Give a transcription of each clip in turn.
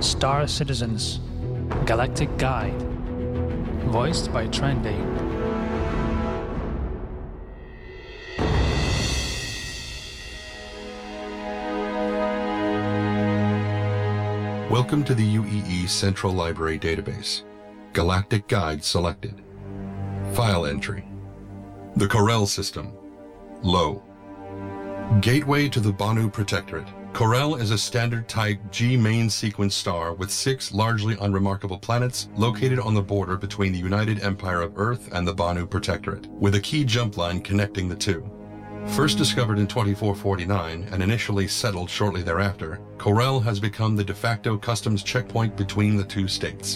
Star Citizens Galactic Guide, voiced by Trendy. Welcome to the UEE Central Library Database. Galactic Guide selected. File entry. The Corel System. Low. Gateway to the Banu Protectorate. Corel is a standard type G main sequence star with 6 largely unremarkable planets located on the border between the United Empire of Earth and the Banu Protectorate, with a key jump line connecting the two. First discovered in 2449 and initially settled shortly thereafter, Corel has become the de facto customs checkpoint between the two states.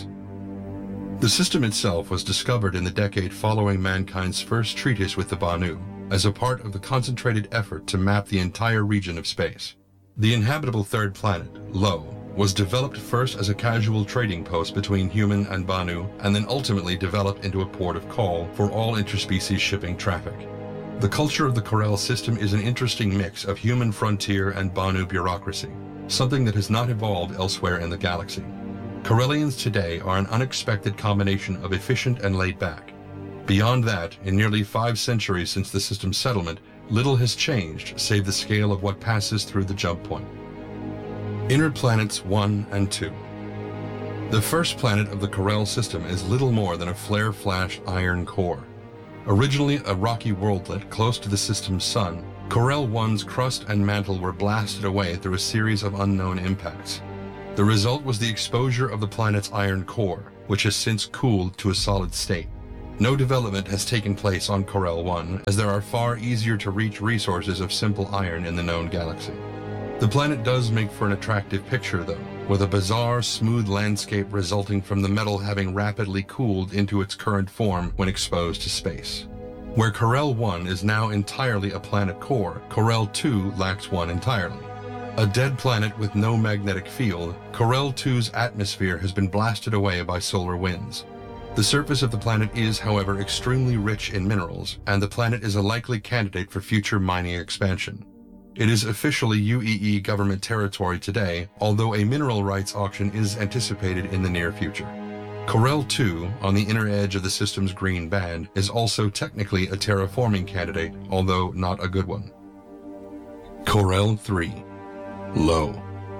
The system itself was discovered in the decade following mankind's first treatise with the Banu, as a part of the concentrated effort to map the entire region of space. The inhabitable third planet, Lo, was developed first as a casual trading post between human and Banu, and then ultimately developed into a port of call for all interspecies shipping traffic. The culture of the Corel system is an interesting mix of human frontier and Banu bureaucracy, something that has not evolved elsewhere in the galaxy. Corellians today are an unexpected combination of efficient and laid back. Beyond that, in nearly 5 centuries since the system's settlement, little has changed save the scale of what passes through the jump point. Inner Planets 1 and 2. The first planet of the Corel system is little more than a flare-flash iron core. Originally a rocky worldlet close to the system's sun, Corel 1's crust and mantle were blasted away through a series of unknown impacts. The result was the exposure of the planet's iron core, which has since cooled to a solid state. No development has taken place on Corel 1, as there are far easier to reach resources of simple iron in the known galaxy. The planet does make for an attractive picture though, with a bizarre, smooth landscape resulting from the metal having rapidly cooled into its current form when exposed to space. Where Corel 1 is now entirely a planet core, Corel 2 lacks one entirely. A dead planet with no magnetic field, Corel 2's atmosphere has been blasted away by solar winds. The surface of the planet is, however, extremely rich in minerals, and the planet is a likely candidate for future mining expansion. It is officially UEE government territory today, although a mineral rights auction is anticipated in the near future. Corel 2, on the inner edge of the system's green band, is also technically a terraforming candidate, although not a good one. Corel 3. Low.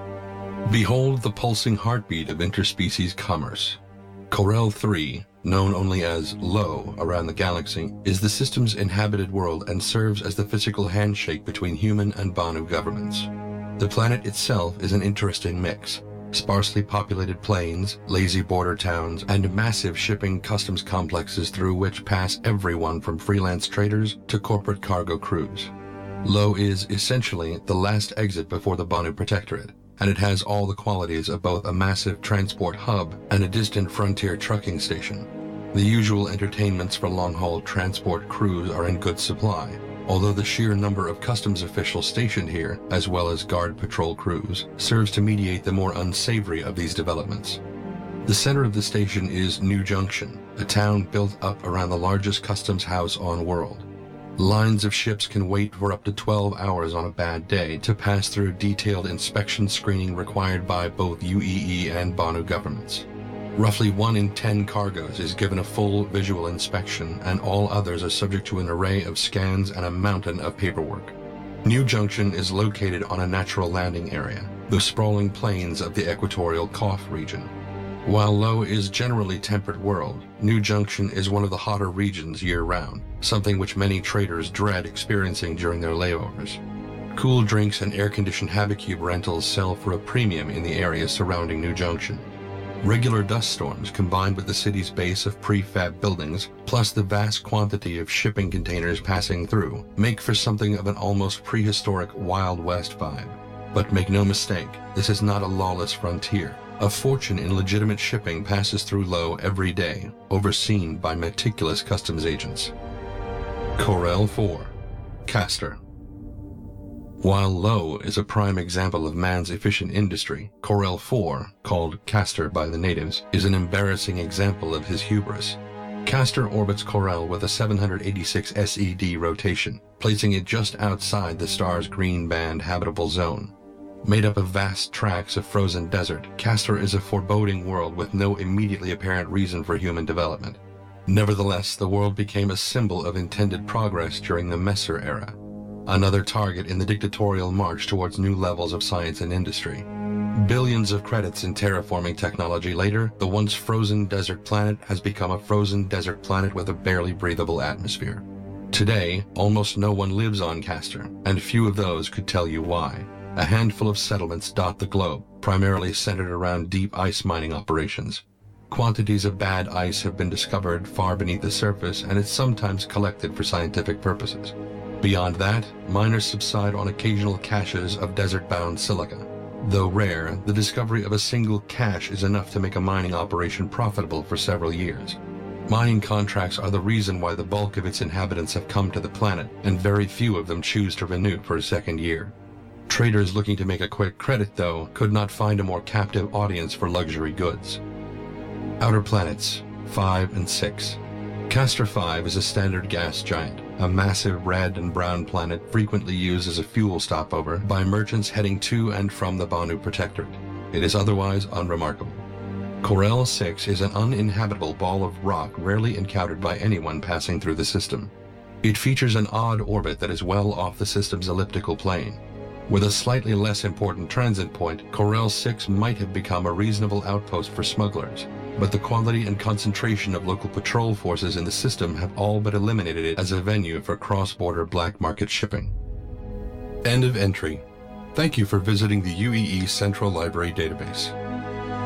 Behold the pulsing heartbeat of interspecies commerce. Corel 3, known only as Lo around the galaxy, is the system's inhabited world and serves as the physical handshake between human and Banu governments. The planet itself is an interesting mix. Sparsely populated plains, lazy border towns, and massive shipping customs complexes through which pass everyone from freelance traders to corporate cargo crews. Lo is essentially the last exit before the Banu Protectorate, and it has all the qualities of both a massive transport hub and a distant frontier trucking station. The usual entertainments for long-haul transport crews are in good supply, although the sheer number of customs officials stationed here, as well as guard patrol crews, serves to mediate the more unsavory of these developments. The center of the station is New Junction, a town built up around the largest customs house on world. Lines of ships can wait for up to 12 hours on a bad day to pass through detailed inspection screening required by both UEE and Banu governments. Roughly 1 in 10 cargoes is given a full visual inspection, and all others are subject to an array of scans and a mountain of paperwork. New Junction is located on a natural landing area, the sprawling plains of the equatorial Kof region. While Lo is generally temperate world, New Junction is one of the hotter regions year-round, something which many traders dread experiencing during their layovers. Cool drinks and air-conditioned Habicube rentals sell for a premium in the area surrounding New Junction. Regular dust storms combined with the city's base of prefab buildings, plus the vast quantity of shipping containers passing through, make for something of an almost prehistoric Wild West vibe. But make no mistake, this is not a lawless frontier. A fortune in legitimate shipping passes through Lo every day, overseen by meticulous customs agents. Corel 4. Castor. While Lo is a prime example of man's efficient industry, Corel 4, called Castor by the natives, is an embarrassing example of his hubris. Castor orbits Corel with a 786 SED rotation, placing it just outside the star's green band habitable zone. Made up of vast tracts of frozen desert, Castor is a foreboding world with no immediately apparent reason for human development. Nevertheless, the world became a symbol of intended progress during the Messer era, another target in the dictatorial march towards new levels of science and industry. Billions of credits in terraforming technology later, the once frozen desert planet has become a frozen desert planet with a barely breathable atmosphere. Today, almost no one lives on Castor, and few of those could tell you why. A handful of settlements dot the globe, primarily centered around deep ice mining operations. Quantities of bad ice have been discovered far beneath the surface, and it's sometimes collected for scientific purposes. Beyond that, miners subside on occasional caches of desert-bound silica. Though rare, the discovery of a single cache is enough to make a mining operation profitable for several years. Mining contracts are the reason why the bulk of its inhabitants have come to the planet, and very few of them choose to renew for a second year. Traders looking to make a quick credit, though, could not find a more captive audience for luxury goods. Outer planets 5 and 6. Castor 5 is a standard gas giant, a massive red and brown planet frequently used as a fuel stopover by merchants heading to and from the Banu Protectorate. It is otherwise unremarkable. Corel 6 is an uninhabitable ball of rock rarely encountered by anyone passing through the system. It features an odd orbit that is well off the system's elliptical plane. With a slightly less important transit point, Corel 6 might have become a reasonable outpost for smugglers, but the quality and concentration of local patrol forces in the system have all but eliminated it as a venue for cross-border black market shipping. End of entry. Thank you for visiting the UEE Central Library database.